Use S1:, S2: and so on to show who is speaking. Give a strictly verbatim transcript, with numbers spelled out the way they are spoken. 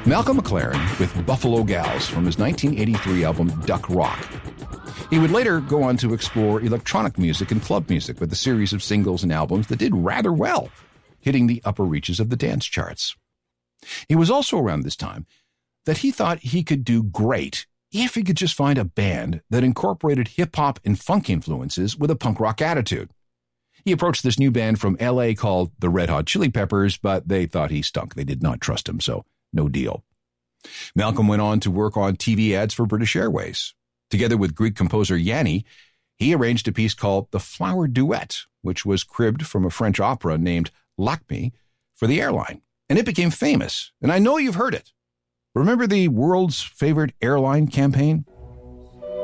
S1: Malcolm McLaren with Buffalo Gals from his nineteen eighty-three album Duck Rock. He would later go on to explore electronic music and club music with a series of singles and albums that did rather well, hitting the upper reaches of the dance charts. It was also around this time that he thought he could do great if he could just find a band that incorporated hip-hop and funk influences with a punk rock attitude. He approached this new band from L A called the Red Hot Chili Peppers, but they thought he stunk. They did not trust him, so no deal. Malcolm went on to work on T V ads for British Airways. Together with Greek composer Yanni, he arranged a piece called The Flower Duet, which was cribbed from a French opera named Lakme for the airline. And it became famous, and I know you've heard it. Remember the world's favorite airline campaign?